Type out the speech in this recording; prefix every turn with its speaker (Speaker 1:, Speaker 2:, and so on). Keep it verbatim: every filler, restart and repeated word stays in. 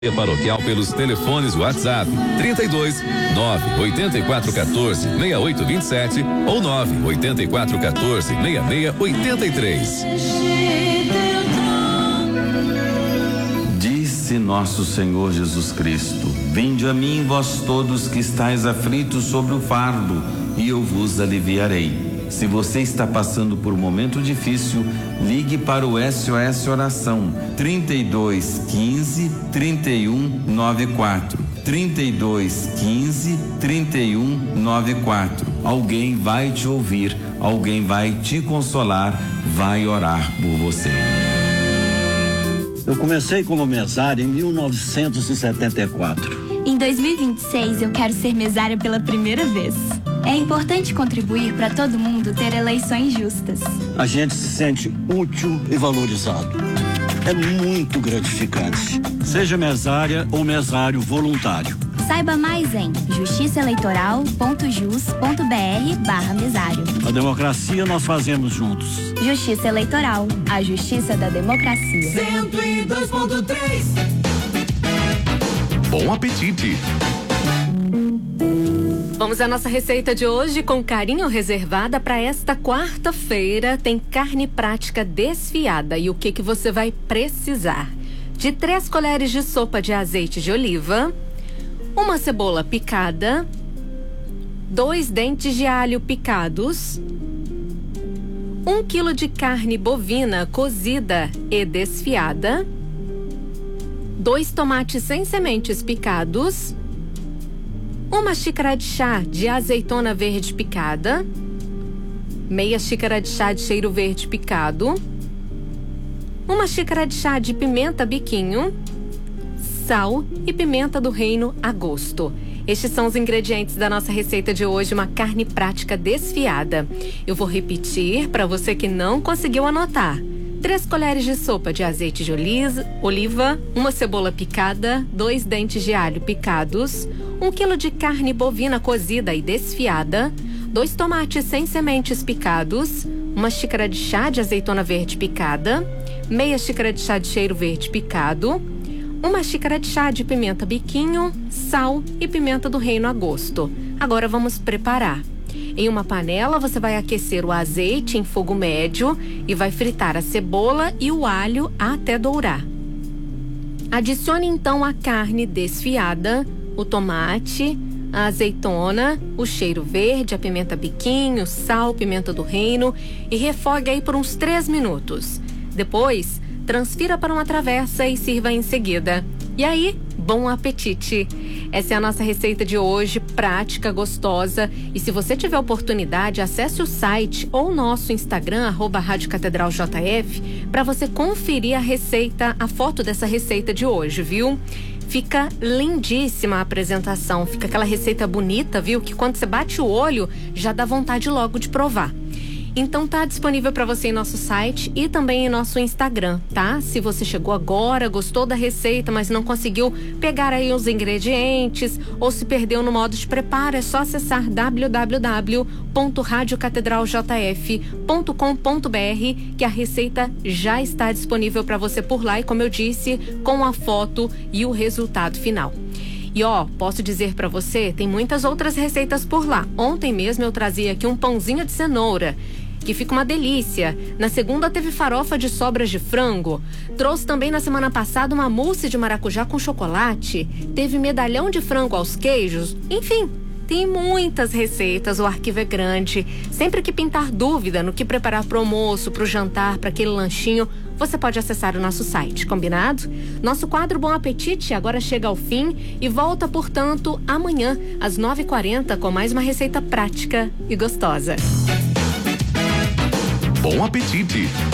Speaker 1: Paroquial pelos telefones WhatsApp trinta e dois, nove oito quatro um quatro, seis oito dois sete ou nove oito quatro um quatro, seis seis oito três.
Speaker 2: Disse nosso Senhor Jesus Cristo: Vinde a mim, vós todos que estáis aflitos sobre o fardo, e eu vos aliviarei. Se você está passando por um momento difícil, ligue para o S O S Oração trinta e dois, quinze, trinta e um, noventa e quatro. trinta e dois, quinze, trinta e um, noventa e quatro. Alguém vai te ouvir, alguém vai te consolar, vai orar por você.
Speaker 3: Eu comecei como mesário em mil novecentos e setenta e quatro.
Speaker 4: Em dois mil e vinte e seis, eu quero ser mesária pela primeira vez. É importante contribuir para todo mundo ter eleições justas.
Speaker 3: A gente se sente útil e valorizado. É muito gratificante. Seja mesária ou mesário voluntário.
Speaker 4: Saiba mais em justiçaeleitoral.jus.br barra mesário.
Speaker 3: A democracia nós fazemos juntos.
Speaker 4: Justiça Eleitoral, a justiça da democracia.
Speaker 5: cento e dois ponto três.
Speaker 1: Bom apetite!
Speaker 6: Vamos à nossa receita de hoje com carinho reservada para esta quarta-feira. Tem carne prática desfiada e o que que você vai precisar? De três colheres de sopa de azeite de oliva, uma cebola picada, dois dentes de alho picados, um quilo de carne bovina cozida e desfiada, dois tomates sem sementes picados, uma xícara de chá de azeitona verde picada, meia xícara de chá de cheiro verde picado, uma xícara de chá de pimenta biquinho, sal e pimenta do reino a gosto. Estes são os ingredientes da nossa receita de hoje, uma carne prática desfiada. Eu vou repetir para você que não conseguiu anotar. três colheres de sopa de azeite de oliva, uma cebola picada, dois dentes de alho picados, um quilo de carne bovina cozida e desfiada, dois tomates sem sementes picados, uma xícara de chá de azeitona verde picada, meia xícara de chá de cheiro verde picado, uma xícara de chá de pimenta biquinho, sal e pimenta do reino a gosto. Agora vamos preparar. Em uma panela, você vai aquecer o azeite em fogo médio e vai fritar a cebola e o alho até dourar. Adicione então a carne desfiada, o tomate, a azeitona, o cheiro verde, a pimenta biquinho, sal, pimenta do reino e refogue aí por uns três minutos. Depois, transfira para uma travessa e sirva em seguida. E aí, bom apetite! Essa é a nossa receita de hoje, prática, gostosa. E se você tiver oportunidade, acesse o site ou o nosso Instagram, arroba Rádio Catedral J F, para você conferir a receita, a foto dessa receita de hoje, viu? Fica lindíssima a apresentação, fica aquela receita bonita, viu? Que quando você bate o olho, já dá vontade logo de provar. Então tá disponível para você em nosso site e também em nosso Instagram, tá? Se você chegou agora, gostou da receita, mas não conseguiu pegar aí os ingredientes ou se perdeu no modo de preparo, é só acessar w w w ponto rádio catedral j f ponto com ponto b r que a receita já está disponível para você por lá e, como eu disse, com a foto e o resultado final. E ó, posso dizer para você, tem muitas outras receitas por lá. Ontem mesmo eu trazia aqui um pãozinho de cenoura, que fica uma delícia. Na segunda teve farofa de sobras de frango. Trouxe também na semana passada uma mousse de maracujá com chocolate. Teve medalhão de frango aos queijos. Enfim, tem muitas receitas, o arquivo é grande. Sempre que pintar dúvida no que preparar para o almoço, para o jantar, para aquele lanchinho, você pode acessar o nosso site, combinado? Nosso quadro Bom Apetite agora chega ao fim e volta, portanto, amanhã, às nove e quarenta, com mais uma receita prática e gostosa.
Speaker 1: Bom apetite!